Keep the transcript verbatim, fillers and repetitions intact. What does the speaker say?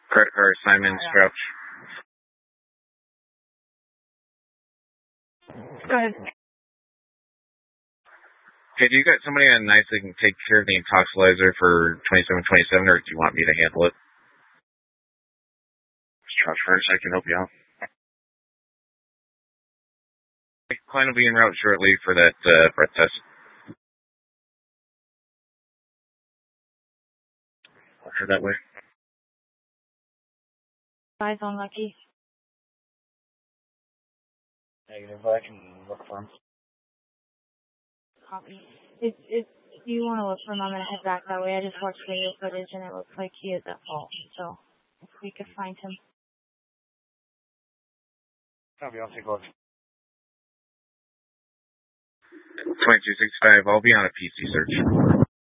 Credit card assignments, Crouch. Go ahead. Okay, do you got somebody on nice that can take care of the intoxilizer for twenty-seven twenty-seven, or do you want me to handle it? Crouch first, I can help you out. Client will be en route shortly for that uh, breath test. Head that way. Eyes on Lucky. Negative, I can look for him. Copy. If, if you want to look for him, I'm going to head back that way. I just watched video footage and it looks like he is at fault. So if we could find him. Copy, I'll take a look. twenty-two sixty-five, I'll be on a P C search.